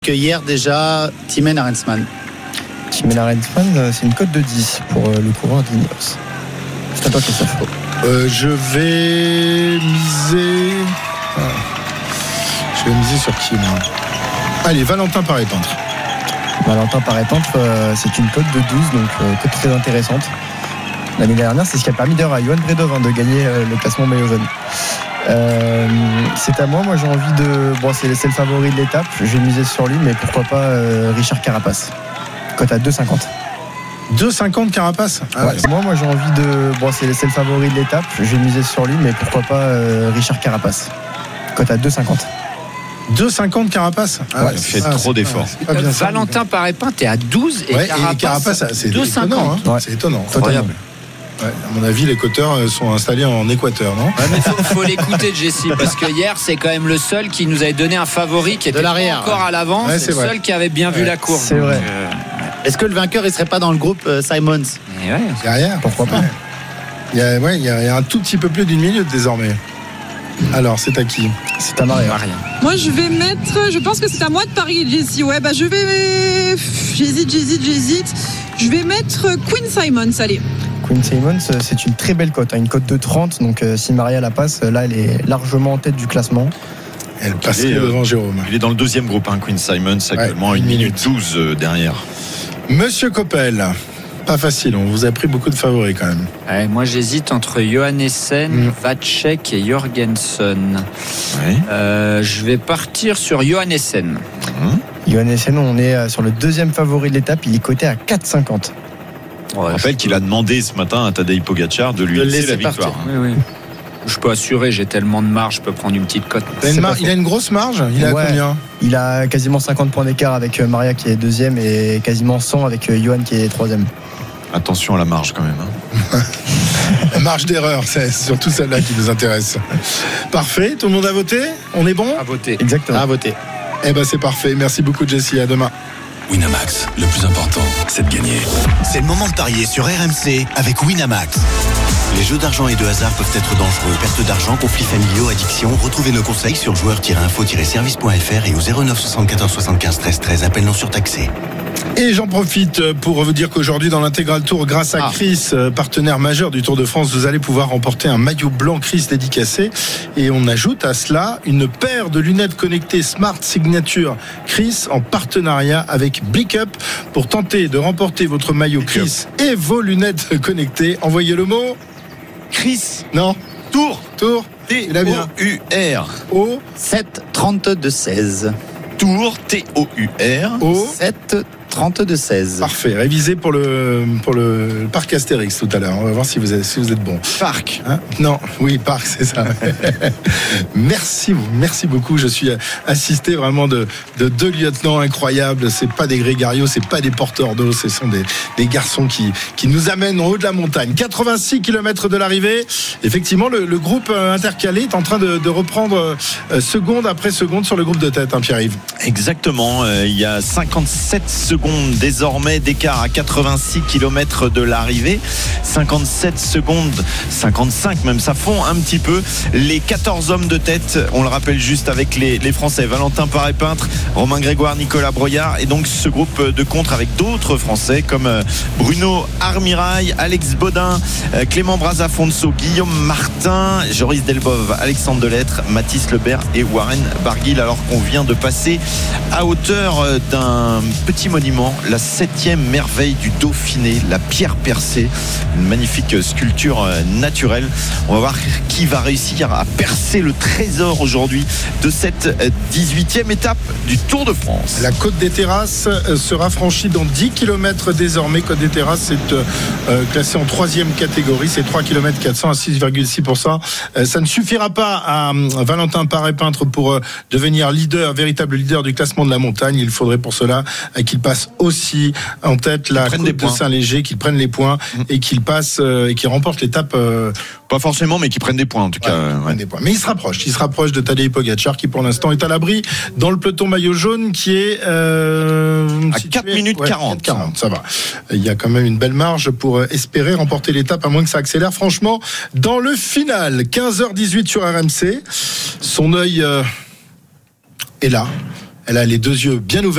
Que hier déjà, Timen Arensman. Timen Arensman, c'est une cote de 10 pour le coureur d'Ineos. C'est à toi, Christophe. Je vais miser. Je vais miser sur qui moi ? Allez, Valentin Paré-Peintre. Valentin Paré-Peintre, c'est une cote de 12, donc cote très intéressante. L'année dernière, c'est ce qui a permis d'ailleurs à Johan Bredov de gagner le classement maillot jaune. C'est à moi j'ai envie de. Bon, c'est le favori de l'étape, je vais miser sur lui, mais pourquoi pas Richard Carapace. Cote à 2,50. 2,50 Carapace. Ouais. Moi j'ai envie de. Bon, c'est le favori de l'étape, je vais miser sur lui, mais pourquoi pas Richard Carapace. Cote à 2,50. 2,50 Carapace. Il fait trop d'efforts. Valentin Paré-Peintre est à 12 et Carapace, c'est 2,50. étonnant. Hein. Ouais. C'est étonnant. Incroyable. Ouais, à mon avis, les coteurs sont installés en Équateur, non ? Ouais, mais faut l'écouter, Jesse, parce que hier, c'est quand même le seul qui nous avait donné un favori qui était encore à l'avant. Ouais, c'est le vrai. seul qui avait bien vu la courbe. C'est vrai. Est-ce que le vainqueur il serait pas dans le groupe Simons? Derrière. Pourquoi pas ? Il y a un tout petit peu plus d'une minute désormais. Alors, c'est à qui ? C'est à Maria. Moi, je pense que c'est à moi de parier, Jessie. Ouais, je vais. J'hésite. Je vais mettre Queen Simons, allez. Queen Simons, c'est une très belle cote, une cote de 30, donc si Maria la passe, là elle est largement en tête du classement. Elle passerait devant Jérôme. Il est dans le deuxième groupe, Queen Simons, actuellement 1 minute 12 derrière. Monsieur Coppel, pas facile, on vous a pris beaucoup de favoris quand même. Ouais, moi, j'hésite entre Johannessen, Vacek et Jorgensen. Ouais. Je vais partir sur Johannessen. Johannessen, on est sur le deuxième favori de l'étape, il est coté à 4,50. Je rappelle qu'il a demandé ce matin à Tadej Pogacar de lui laisser la victoire. Oui. Je peux assurer, j'ai tellement de marge, je peux prendre une petite cote. Il a une grosse marge. Il a combien ? Il a quasiment 50 points d'écart avec Maria qui est deuxième et quasiment 100 avec Johan qui est troisième. Attention à la marge quand même. La marge d'erreur, c'est surtout celle-là qui nous intéresse. Parfait, tout le monde a voté ? On est bon ? À voter. Exactement. À voter. Eh ben c'est parfait. Merci beaucoup Jessie, à demain. Winamax, le plus important, c'est de gagner. C'est le moment de parier sur RMC avec Winamax. Les jeux d'argent et de hasard peuvent être dangereux. Perte d'argent, conflits familiaux, addiction. Retrouvez nos conseils sur joueurs-info-service.fr et au 09 74 75 13 13. Appel non surtaxé. Et j'en profite pour vous dire qu'aujourd'hui dans l'intégral Tour, grâce à Chris, partenaire majeur du Tour de France, vous allez pouvoir remporter un maillot blanc Chris dédicacé. Et on ajoute à cela une paire de lunettes connectées Smart Signature Chris en partenariat avec Blickup pour tenter de remporter votre maillot Chris et vos lunettes connectées. Envoyez le mot Chris. Non. Tour. T-O-U-R. O 7 32 16. Tour T-O-U-R. O 7 32 16. Parfait, révisé pour le parc Astérix tout à l'heure. On va voir si vous êtes bon. Parc. Non, oui, parc, c'est ça. Merci beaucoup. Je suis assisté vraiment de deux lieutenants incroyables. C'est pas des grégarios, c'est pas des porteurs d'eau, ce sont des garçons qui nous amènent en haut de la montagne. 86 km de l'arrivée. Effectivement, le groupe intercalé est en train de reprendre seconde après seconde sur le groupe de tête, Pierre-Yves. Exactement, il y a 57 secondes désormais d'écart à 86 km de l'arrivée. 57 secondes, 55 même, ça fond un petit peu. Les 14 hommes de tête, on le rappelle juste avec les Français, Valentin Paré-Peintre, Romain Grégoire, Nicolas Broyard, et donc ce groupe de contre avec d'autres Français comme Bruno Armirail, Alex Baudin, Clément Brazafonso, Guillaume Martin, Joris Delbov, Alexandre Delettre, Mathis Lebert et Warren Barguil, alors qu'on vient de passer à hauteur d'un petit monument, la 7e merveille du Dauphiné, la pierre percée, une magnifique sculpture naturelle. On va voir qui va réussir à percer le trésor aujourd'hui de cette 18e étape du Tour de France. La Côte des Terrasses sera franchie dans 10 km désormais. Côte des Terrasses est classée en 3e catégorie, c'est 3 km 400 à 6,6%. Ça ne suffira pas à Valentin Paré-Peintre pour devenir véritable leader du classement de la montagne. Il faudrait pour cela qu'il passe aussi en tête la Côte de Saint-Léger, qu'il prenne les points et qu'il passe et qu'il remporte l'étape. Pas forcément, mais qu'ils prennent des points en tout cas. Des points. Mais il se rapproche de Tadej Pogacar qui pour l'instant est à l'abri dans le peloton maillot jaune qui est à 4 minutes 40. 40, ça va. Il y a quand même une belle marge pour espérer remporter l'étape, à moins que ça accélère franchement dans le final. 15h18 sur RMC. Son œil est là. Elle a les deux yeux bien ouverts.